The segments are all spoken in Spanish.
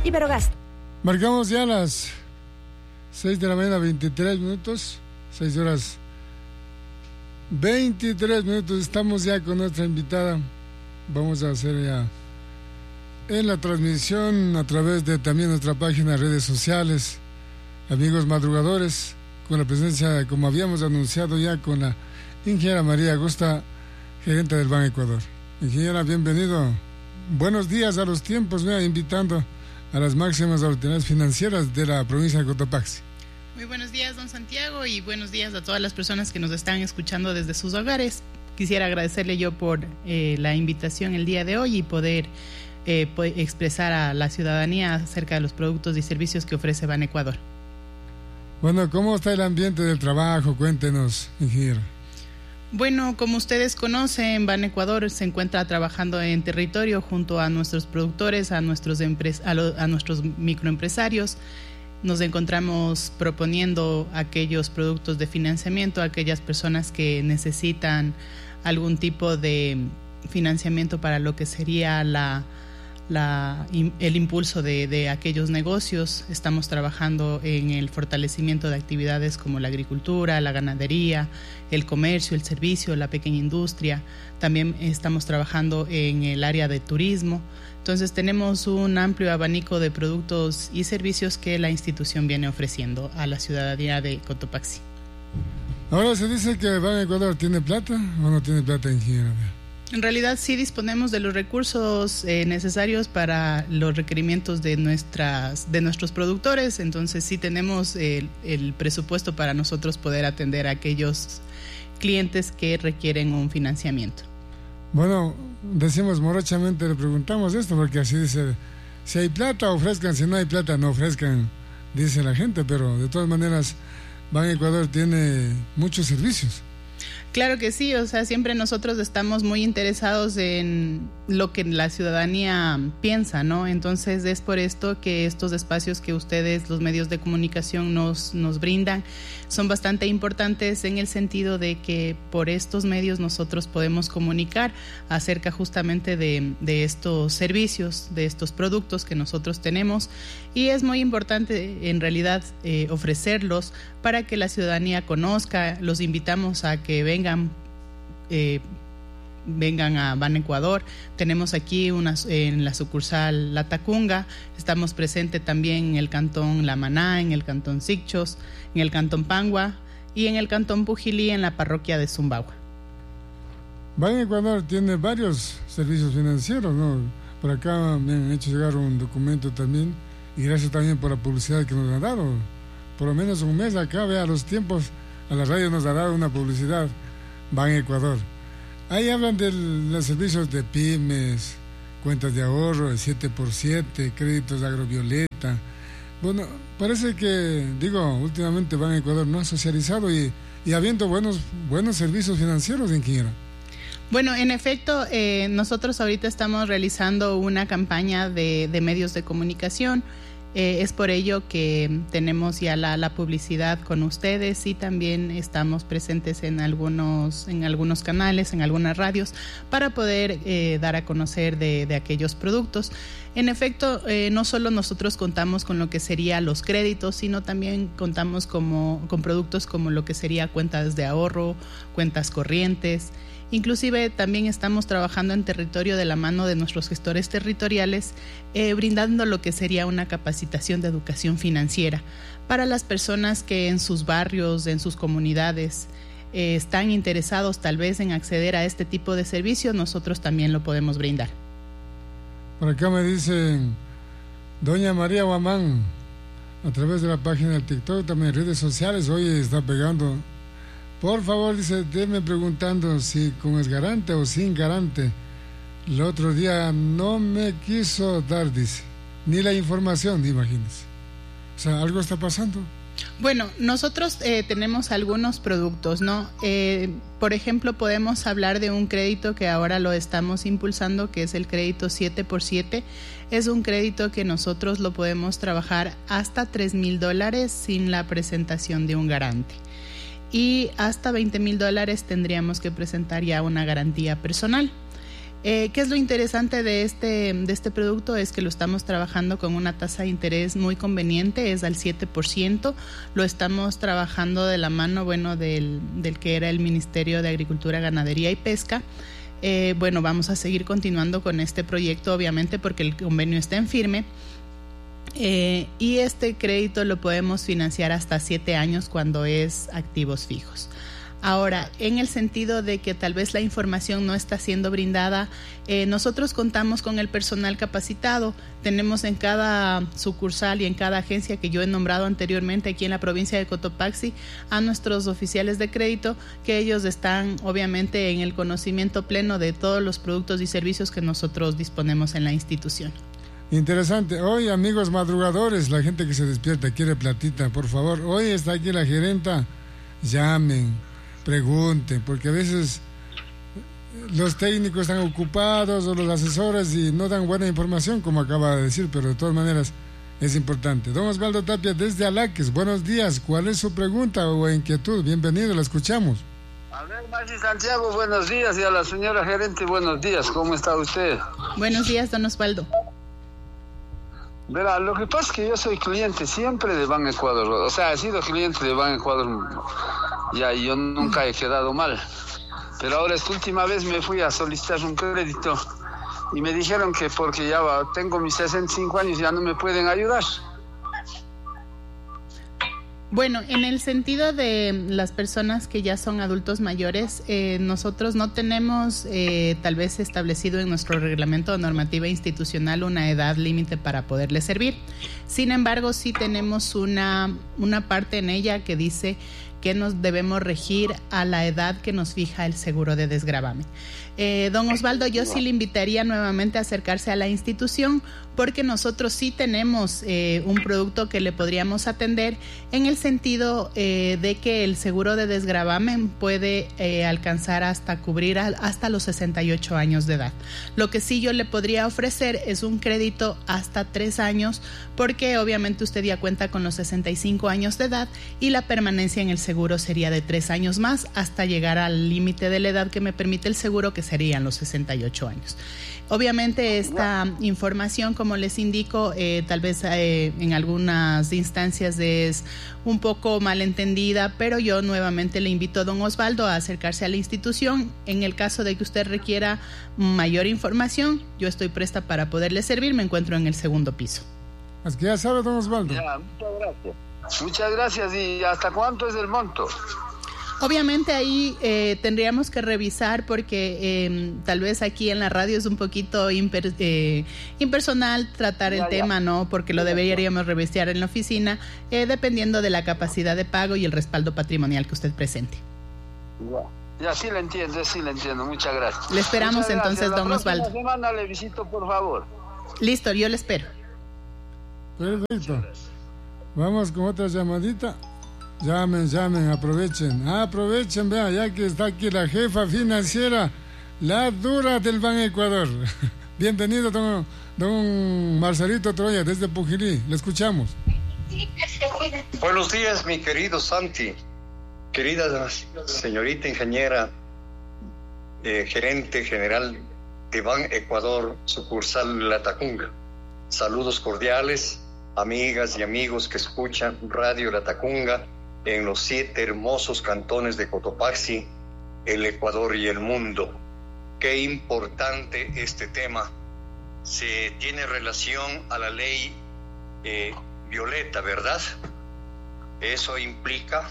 Iberogás. Marcamos ya las 6 de la mañana, 23 minutos, 6 horas 23 minutos. Estamos ya con nuestra invitada. Vamos a hacer ya en la transmisión a través de también nuestra página, redes sociales, amigos madrugadores, con la presencia, como habíamos anunciado ya, con la ingeniera María Agosta, gerente del Ban Ecuador. Ingeniera, bienvenido. Buenos días a los tiempos, invitando a las máximas autoridades financieras de la provincia de Cotopaxi. Muy buenos días, don Santiago, y buenos días a todas las personas que nos están escuchando desde sus hogares. Quisiera agradecerle yo por la invitación el día de hoy y poder expresar a la ciudadanía acerca de los productos y servicios que ofrece Ban Ecuador. Bueno, ¿cómo está el ambiente del trabajo? Cuéntenos, ingeniero. Bueno, como ustedes conocen, Ban Ecuador se encuentra trabajando en territorio junto a nuestros productores, a nuestros microempresarios. Nos encontramos proponiendo aquellos productos de financiamiento a aquellas personas que necesitan algún tipo de financiamiento para lo que sería el impulso de aquellos negocios. Estamos trabajando en el fortalecimiento de actividades como la agricultura, la ganadería, el comercio, el servicio, la pequeña industria. También estamos trabajando en el área de turismo. Entonces tenemos un amplio abanico de productos y servicios que la institución viene ofreciendo a la ciudadanía de Cotopaxi. Ahora se dice que Ban Ecuador tiene plata o no tiene plata, ingeniero. En realidad sí disponemos de los recursos necesarios para los requerimientos de nuestros productores, entonces sí tenemos el presupuesto para nosotros poder atender a aquellos clientes que requieren un financiamiento. Bueno, decimos morochamente, le preguntamos esto porque así dice, si hay plata ofrezcan, si no hay plata no ofrezcan, dice la gente, pero de todas maneras Ban Ecuador tiene muchos servicios. Claro que sí, o sea, siempre nosotros estamos muy interesados en lo que la ciudadanía piensa, ¿no? Entonces es por esto que estos espacios que ustedes, los medios de comunicación, nos brindan son bastante importantes en el sentido de que por estos medios nosotros podemos comunicar acerca justamente de estos servicios, de estos productos que nosotros tenemos, y es muy importante en realidad ofrecerlos para que la ciudadanía conozca. Los invitamos a que vengan a Ban Ecuador. Tenemos aquí en la sucursal La Tacunga, estamos presentes también en el cantón La Maná, en el cantón Sicchos, en el cantón Pangua y en el cantón Pujilí, en la parroquia de Zumbagua. Ban Ecuador tiene varios servicios financieros, ¿no? Por acá me han hecho llegar un documento también, y gracias también por la publicidad que nos han dado. Por lo menos un mes acá, vea los tiempos, a la radio nos ha dado una publicidad Ban Ecuador. Ahí hablan de los servicios de pymes, cuentas de ahorro, el 7x7, créditos de agrovioleta. Bueno, parece que, últimamente Ban Ecuador no ha socializado y habiendo buenos servicios financieros, ingeniera. Bueno, en efecto, nosotros ahorita estamos realizando una campaña de medios de comunicación. Es por ello que tenemos ya la publicidad con ustedes y también estamos presentes en algunos canales, en algunas radios, para poder dar a conocer de aquellos productos. En efecto, no solo nosotros contamos con lo que serían los créditos, sino también contamos con productos como lo que sería cuentas de ahorro, cuentas corrientes. Inclusive también estamos trabajando en territorio de la mano de nuestros gestores territoriales, brindando lo que sería una capacitación de educación financiera para las personas que en sus barrios, en sus comunidades, están interesados tal vez en acceder a este tipo de servicios. Nosotros también lo podemos brindar. Por acá me dicen, doña María Guamán, a través de la página del TikTok, también en redes sociales, hoy está pegando. Por favor, dice, déme preguntando si con esgarante o sin garante. El otro día no me quiso dar, dice, ni la información, imagínense. O sea, algo está pasando. Bueno, nosotros tenemos algunos productos, ¿no? Por ejemplo, podemos hablar de un crédito que ahora lo estamos impulsando, que es el crédito 7x7. Es un crédito que nosotros lo podemos trabajar hasta $3,000 sin la presentación de un garante. Y hasta $20,000 tendríamos que presentar ya una garantía personal. ¿Qué es lo interesante de este producto? Es que lo estamos trabajando con una tasa de interés muy conveniente, es al 7%. Lo estamos trabajando de la mano, del que era el Ministerio de Agricultura, Ganadería y Pesca. Vamos a seguir continuando con este proyecto, obviamente, porque el convenio está en firme. Y este crédito lo podemos financiar hasta 7 años cuando es activos fijos. Ahora, en el sentido de que tal vez la información no está siendo brindada, nosotros contamos con el personal capacitado. Tenemos en cada sucursal y en cada agencia que yo he nombrado anteriormente aquí en la provincia de Cotopaxi a nuestros oficiales de crédito, que ellos están obviamente en el conocimiento pleno de todos los productos y servicios que nosotros disponemos en la institución. Interesante. Hoy, amigos madrugadores, la gente que se despierta quiere platita, por favor. Hoy está aquí la gerenta. Llamen, pregunten, porque a veces los técnicos están ocupados o los asesores y no dan buena información, como acaba de decir, pero de todas maneras es importante. Don Osvaldo Tapia, desde Alaques, buenos días. ¿Cuál es su pregunta o inquietud? Bienvenido, la escuchamos. A ver, Maxi Santiago, buenos días, y a la señora gerente, buenos días. ¿Cómo está usted? Buenos días, don Osvaldo. Verá, lo que pasa es que yo soy cliente siempre de Ban Ecuador, o sea, he sido cliente de Ban Ecuador, ya, y yo nunca he quedado mal, pero ahora esta última vez me fui a solicitar un crédito y me dijeron que porque ya tengo mis 65 años ya no me pueden ayudar. Bueno, en el sentido de las personas que ya son adultos mayores, nosotros no tenemos tal vez establecido en nuestro reglamento o normativa institucional una edad límite para poderles servir. Sin embargo, sí tenemos una parte en ella que dice que nos debemos regir a la edad que nos fija el seguro de desgravamen. Don Osvaldo, yo sí le invitaría nuevamente a acercarse a la institución, porque nosotros sí tenemos un producto que le podríamos atender en el sentido de que el seguro de desgravamen puede alcanzar hasta cubrir hasta los 68 años de edad. Lo que sí yo le podría ofrecer es un crédito hasta 3 años, porque obviamente usted ya cuenta con los 65 años de edad y la permanencia en el seguro sería de 3 años más hasta llegar al límite de la edad que me permite el seguro, que serían los 68 años. Obviamente esta información, como les indico, tal vez en algunas instancias es un poco malentendida, pero yo nuevamente le invito a don Osvaldo a acercarse a la institución. En el caso de que usted requiera mayor información, yo estoy presta para poderle servir. Me encuentro en el 2º piso. Es que ya sabe, don Osvaldo. Ya, muchas gracias. Muchas gracias. ¿Y hasta cuánto es el monto? Obviamente ahí tendríamos que revisar, porque tal vez aquí en la radio es un poquito impersonal tratar el tema, ¿no? Porque lo deberíamos revisar en la oficina, dependiendo de la capacidad de pago y el respaldo patrimonial que usted presente. Ya, sí le entiendo. Muchas gracias. Le esperamos entonces, don Osvaldo. La próxima semana le visito, por favor. Listo, yo le espero. Perfecto. Vamos con otra llamadita. Llamen, aprovechen, vea, ya que está aquí la jefa financiera, la dura del Ban Ecuador. Bienvenido, don Marcelito Troya, desde Pujilí, le escuchamos. Buenos días, mi querido Santi, querida señorita ingeniera, gerente general de Ban Ecuador, sucursal La Tacunga. Saludos cordiales, amigas y amigos que escuchan Radio La Tacunga en los 7 hermosos cantones de Cotopaxi, el Ecuador y el mundo. Qué importante este tema. Se tiene relación a la ley Violeta, ¿verdad? Eso implica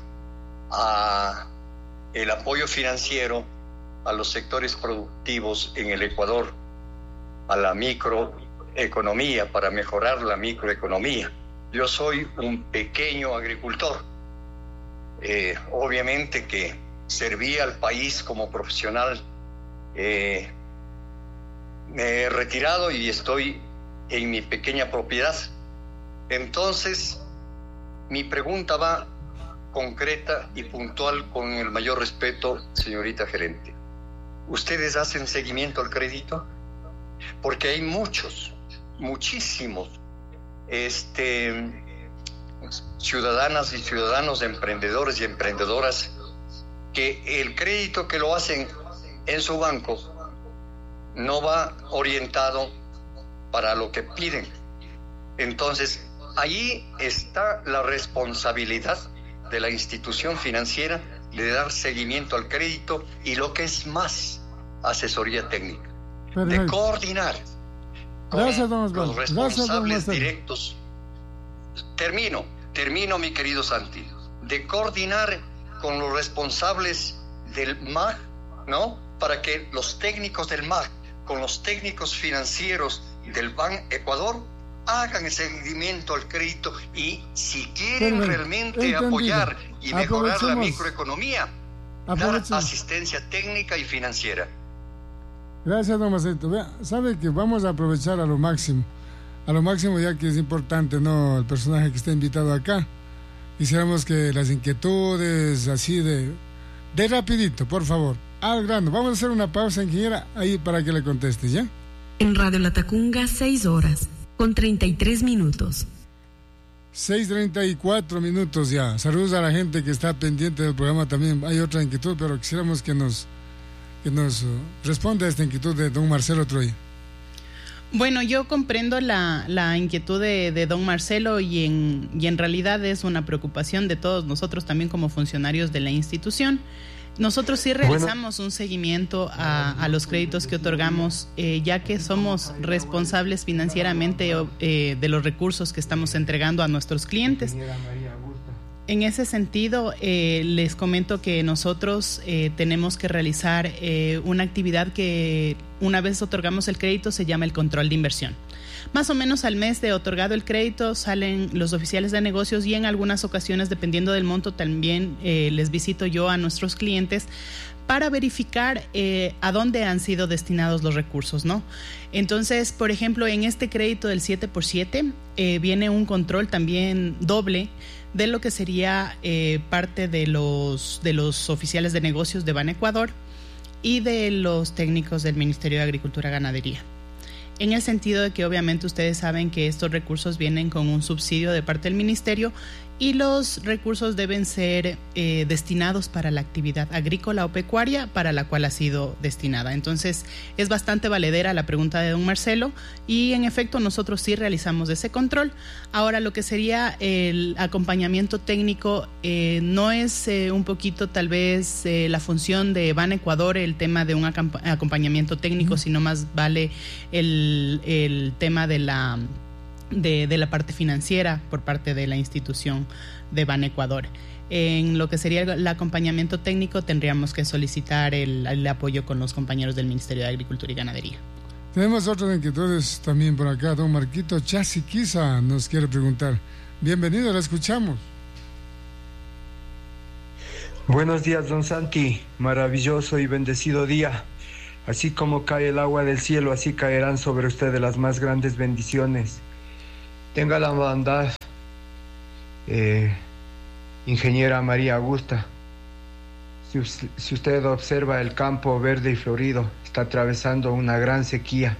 el apoyo financiero a los sectores productivos en el Ecuador, a la microeconomía, para mejorar la microeconomía. Yo soy un pequeño agricultor. Obviamente que serví al país como profesional. Me he retirado y estoy en mi pequeña propiedad. Entonces, mi pregunta va concreta y puntual con el mayor respeto, señorita gerente. ¿Ustedes hacen seguimiento al crédito? Porque hay muchísimos ciudadanas y ciudadanos, emprendedores y emprendedoras, que el crédito que lo hacen en su banco no va orientado para lo que piden. Entonces, ahí está la responsabilidad de la institución financiera de dar seguimiento al crédito y, lo que es más, asesoría técnica. Perfecto. De coordinar con los responsables directos. Termino, mi querido Santi. De coordinar con los responsables del MAG, ¿no? Para que los técnicos del MAG, con los técnicos financieros del Ban Ecuador, hagan el seguimiento al crédito y, si quieren realmente apoyar y mejorar la microeconomía, dar asistencia técnica y financiera. Gracias, don Marcelito. Vea, sabe que vamos a aprovechar a lo máximo, ya que es importante, ¿no?, el personaje que está invitado acá. Quisiéramos que las inquietudes así de rapidito, por favor, al grano. Vamos a hacer una pausa, ingeniera, ahí para que le conteste, ¿ya? En Radio Latacunga, 6 horas, con 33 minutos. 6:34 minutos ya. Saludos a la gente que está pendiente del programa también. Hay otra inquietud, pero quisiéramos que nos responda a esta inquietud de don Marcelo Troya. Bueno, yo comprendo la inquietud de don Marcelo y en realidad es una preocupación de todos nosotros también como funcionarios de la institución. Nosotros sí realizamos un seguimiento a los créditos que otorgamos, ya que somos responsables financieramente de los recursos que estamos entregando a nuestros clientes. En ese sentido, les comento que nosotros tenemos que realizar una actividad que, una vez otorgamos el crédito, se llama el control de inversión. Más o menos al mes de otorgado el crédito salen los oficiales de negocios y en algunas ocasiones, dependiendo del monto, también les visito yo a nuestros clientes para verificar a dónde han sido destinados los recursos, ¿no? Entonces, por ejemplo, en este crédito del 7x7 viene un control también doble de lo que sería parte de los oficiales de negocios de Ban Ecuador y de los técnicos del Ministerio de Agricultura y Ganadería. En el sentido de que obviamente ustedes saben que estos recursos vienen con un subsidio de parte del ministerio y los recursos deben ser destinados para la actividad agrícola o pecuaria para la cual ha sido destinada. Entonces es bastante valedera la pregunta de don Marcelo y en efecto nosotros sí realizamos ese control. Ahora, lo que sería el acompañamiento técnico no es un poquito tal vez la función de Ban Ecuador el tema de un acompañamiento técnico, sino más vale el tema de la parte financiera por parte de la institución de Ban Ecuador. En lo que sería el acompañamiento técnico tendríamos que solicitar el apoyo con los compañeros del Ministerio de Agricultura y Ganadería. Tenemos otras inquietudes también por acá. Don Marquito Chasiquiza nos quiere preguntar. Bienvenido, la escuchamos. Buenos días, don Santi. Maravilloso y bendecido día. Así como cae el agua del cielo, así caerán sobre ustedes las más grandes bendiciones. Tenga la bondad, ingeniera María Augusta. Si usted observa el campo verde y florido, está atravesando una gran sequía.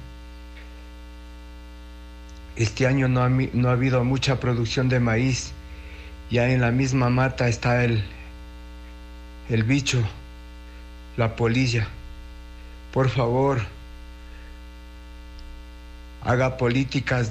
Este año no ha habido mucha producción de maíz. Ya en la misma mata está el bicho, la polilla. Por favor, haga políticas